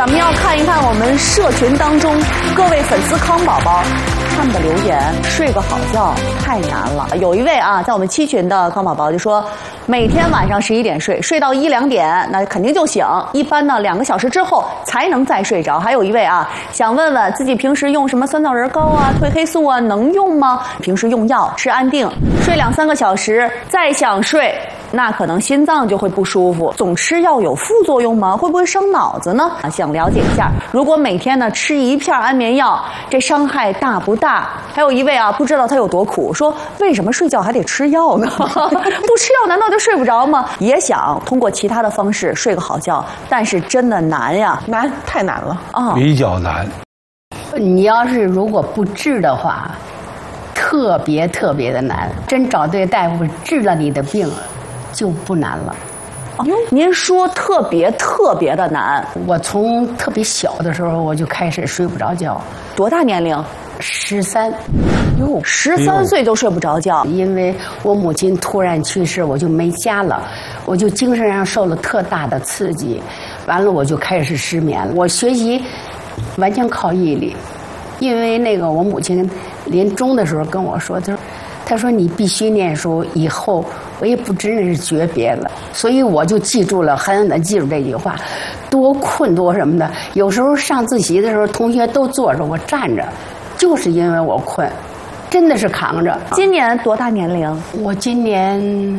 咱们要看一看我们社群当中各位粉丝康宝宝他们的留言。睡个好觉太难了。有一位啊，在我们7群的康宝宝就说，每天晚上11点睡，睡到1、2点，那肯定就醒。一般呢2个小时之后才能再睡着。还有一位啊，想问问自己平时用什么酸枣仁膏啊、褪黑素啊，能用吗？平时用药吃安定，睡2、3个小时再想睡，那可能心脏就会不舒服。总吃药有副作用吗？会不会伤脑子呢？想了解一下。如果每天呢吃1片安眠药，这伤害大不大？还有一位啊，不知道他有多苦，说为什么睡觉还得吃药呢？不吃药难道就睡不着吗？也想通过其他的方式睡个好觉，但是真的难呀， 难，太难了啊， 比较难。 你要是如果不治的话，特别的难。真找对大夫治了你的病，就不难了。 哦，您说特别的难。 我从特别小的时候我就开始睡不着觉。 多大年龄 ？13。 哟，13岁就睡不着觉。 因为我母亲突然去世，我就没家了，我就精神上受了特大的刺激，完了我就开始失眠了。我学习完全靠毅力，因为那个我母亲临终的时候跟我说，她说你必须念书，以后我也不真是诀别了。所以我就记住了，狠狠地记住这句话，多困多什么的。有时候上自习的时候，同学都坐着，我站着，就是因为我困，真的是扛着。 今年多大年龄？ 我今年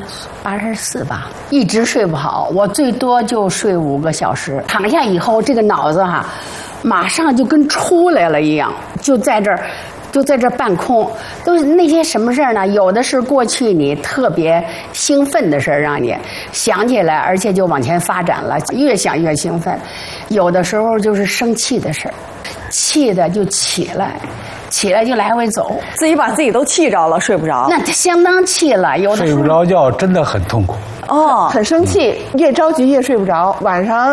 84吧，一直睡不好，我最多就睡5个小时。躺下以后，这个脑子哈，马上就跟出来了一样，就在这儿半空，都是那些什么事儿呢？有的是过去你特别兴奋的事儿，让你想起来，而且就往前发展了，越想越兴奋。有的时候就是生气的事儿，气的就起来就来回走， 自己把自己都气着了，睡不着。 那相当气了，有的睡不着觉真的很痛苦。 哦， 很生气，越着急越睡不着。晚上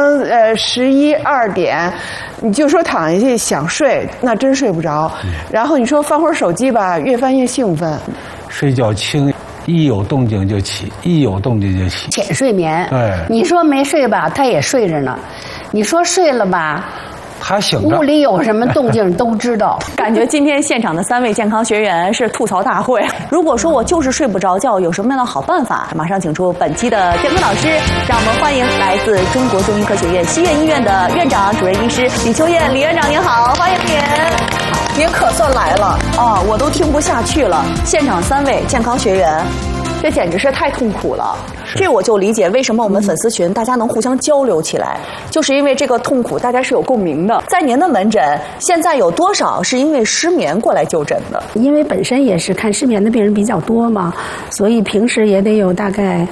11、2点，你就说躺下去想睡，那真睡不着。然后你说翻会儿手机吧，越翻越兴奋。 睡觉轻，一有动静就起，浅睡眠。 对， 你说没睡吧，他也睡着呢；你说睡了吧， 他醒着， 屋里有什么动静都知道。 感觉今天现场的3位健康学员是吐槽大会。如果说我就是睡不着觉，有什么样的好办法？马上请出本期的健康导师，让我们欢迎来自中国中医科学院西苑医院的院长、主任医师李秋燕李院长，您好，欢迎您。 您可算来了啊！我都听不下去了。现场3位健康学员，这简直是太痛苦了。这我就理解为什么我们粉丝群大家能互相交流起来，就是因为这个痛苦大家是有共鸣的。在您的门诊，现在有多少是因为失眠过来就诊的？ 因为本身也是看失眠的病人比较多嘛，所以平时也得有大概